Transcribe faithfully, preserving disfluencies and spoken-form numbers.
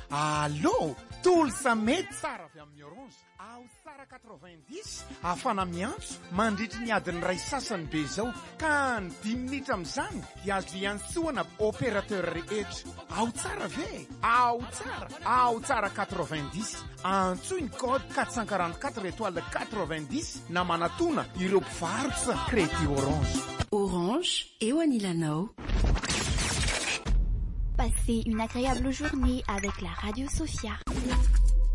Allô, tolo sa mety tsara avy amin'ny Orange. Ao tsara quatre-vingt-dix afana miantso mandritry ny adiny ray sasany be zao ka ny dimy minitra amin'izany dia azo iantsoana opérateur rehetra. Ao tsara ve? Ao tsara, ao tsara quatre-vingt-dix. Antsoy ny code quatre cent quarante-quatre étoile quatre-vingt-dix na manatona ireo mpivarotra crédit Orange. Orange, eo anilanao. Passez une agréable journée avec la Radio Sophia.